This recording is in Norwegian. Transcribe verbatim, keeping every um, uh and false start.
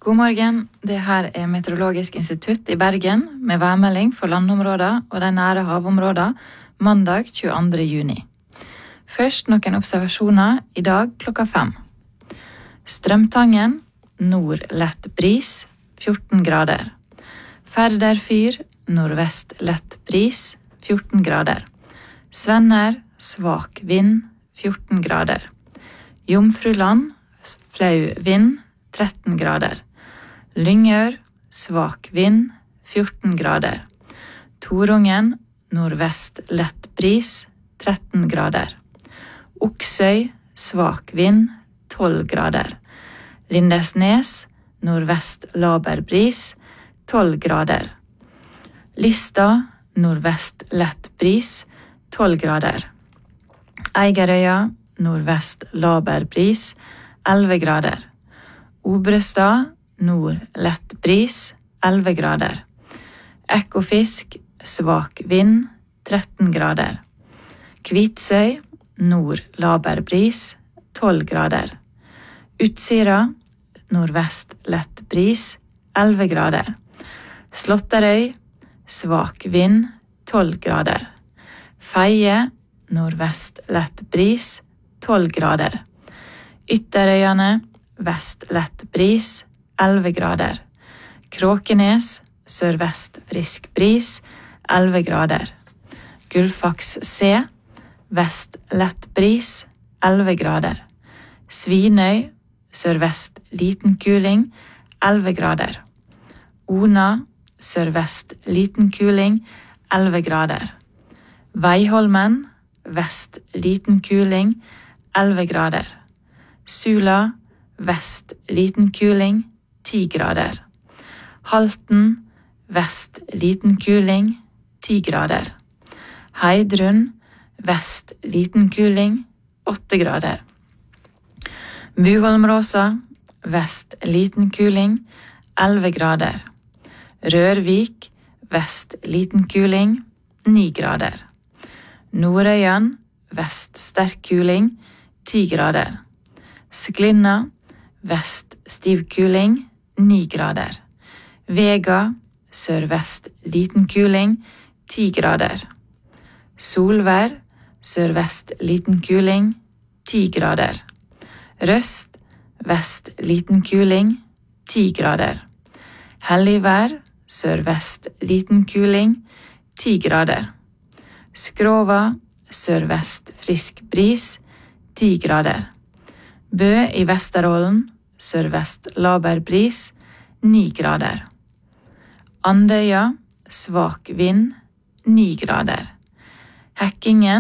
God morgen, det her er Meteorologisk institutt i Bergen med værmelding for landområder og de nære havområder mandag tjueandre juni. Først noen observasjoner i dag klokka fem. Strømtangen, nord lett bris, fjorten grader. Færderfyr, nordvest lett bris, fjorten grader. Svenner, svak vind, fjorten grader. Jomfruland, flau vind, tretten grader. Lyngør, svak vind, fjorten grader. Torungen, nordvest lett bris, tretten grader. Oksøy, svak vind, tolv grader. Lindesnes, nordvest laber bris, tolv grader. Lista, nordvest lett bris, tolv grader. Eigerøya, nordvest laber bris, elleve grader. Obrestad, nord lett bris, elleve grader. Ekofisk, svak vind, tretten grader. Kvitsøy, nord laber bris, tolv grader. Utsira, nordvest lett bris, elleve grader. Slåtterøy, svak vind, tolv grader. Feie, nordvest lett bris, tolv grader. Ytterøyane, vest lett bris, elleve grader. Kråkenes, sørvest frisk bris, elleve grader. Gullfaks C, vest lett bris, elleve grader. Svinøy, sørvest liten kuling, elleve grader. Ona, sørvest liten kuling, elleve grader. Veiholmen, vest liten kuling, elleve grader. Sula, vest liten kuling, ti grader. Halten, vest liten kuling, ti grader. Heidrun, vest liten kuling, åtte grader. Buholmråsa, vest liten kuling, elleve grader. Rørvik, vest liten kuling, ni grader. Nordøyan, vest sterk kuling, ti grader. Sklinna, vest stiv kuling, ni grader. Vega, sørvest liten kuling, ti grader. Solvær, sørvest liten kuling, ti grader. Røst, vest liten kuling, ti grader. Helligvær, sørvest liten kuling, ti grader. Skrova, sørvest frisk bris, ti grader. Bø i Vesterålen, sørvest laber bris, ni grader. Andøya, svak vind, ni grader. Hekkingen,